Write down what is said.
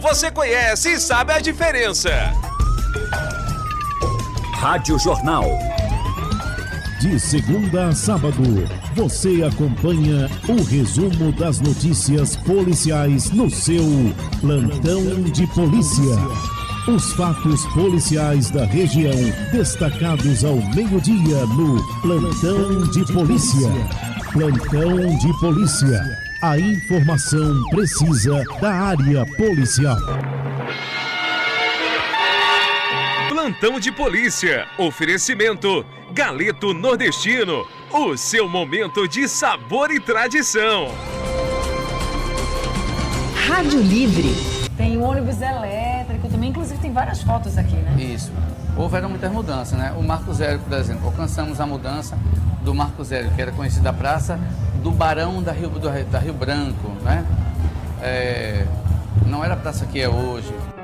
Você conhece e sabe a diferença. Rádio Jornal. De segunda a sábado, você acompanha o resumo das notícias policiais no seu Plantão de Polícia. Os fatos policiais da região, destacados ao meio-dia no Plantão de Polícia. Plantão de Polícia. A informação precisa da área policial. Plantão de Polícia. Oferecimento Galeto Nordestino. O seu momento de sabor e tradição. Rádio Livre. Tem o ônibus elétrico também, inclusive tem várias fotos aqui, né? Isso. Houveram muitas mudanças, né? O Marco Zero, por exemplo, alcançamos a mudança do Marco Zero, que era conhecido da praça do Barão da Rio Branco, né? Não era a praça que é hoje.